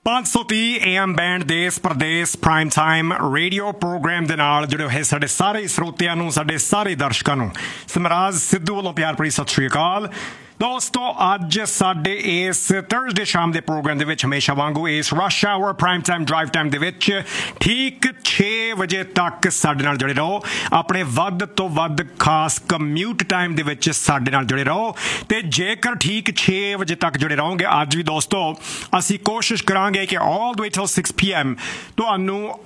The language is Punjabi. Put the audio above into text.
530 AM ਬੈਂਡ ਦੇਸ ਪ੍ਰਦੇਸ ਪ੍ਰਾਈਮ ਟਾਈਮ ਰੇਡੀਓ ਪ੍ਰੋਗਰਾਮ ਦੇ ਨਾਲ ਜੁੜੇ ਹੋਏ ਸਾਡੇ ਸਾਰੇ ਸਰੋਤਿਆਂ ਨੂੰ, ਸਾਡੇ ਸਾਰੇ ਦਰਸ਼ਕਾਂ ਨੂੰ ਸਮਰਾਜ ਸਿੱਧੂ ਵੱਲੋਂ ਪਿਆਰ ਭਰੀ ਸਤਿ ਸ਼੍ਰੀ ਅਕਾਲ। ਦੋਸਤੋ, ਅੱਜ ਸਾਡੇ ਇਸ ਥਰਸਡੇ ਸ਼ਾਮ ਦੇ ਪ੍ਰੋਗਰਾਮ ਦੇ ਵਿੱਚ ਹਮੇਸ਼ਾ ਵਾਂਗੂ ਇਸ rush hour prime time drive time ਦੇ ਵਿੱਚ ਠੀਕ 6 ਵਜੇ ਤੱਕ ਸਾਡੇ ਨਾਲ ਜੁੜੇ ਰਹੋ। ਆਪਣੇ ਵੱਧ ਤੋਂ ਵੱਧ ਖਾਸ ਕਮਿਊਟ ਟਾਈਮ ਦੇ ਵਿੱਚ ਸਾਡੇ ਨਾਲ ਜੁੜੇ ਰਹੋ। ਅਤੇ ਜੇਕਰ ਠੀਕ 6 ਵਜੇ ਤੱਕ ਜੁੜੇ ਰਹੋਗੇ ਅੱਜ ਵੀ ਦੋਸਤੋ, ਅਸੀਂ ਕੋਸ਼ਿਸ਼ ਕਰਾਂਗੇ ਕਿ ਆਲ ਦ ਵੇ ਟਿਲ 6 PM ਤੁਹਾਨੂੰ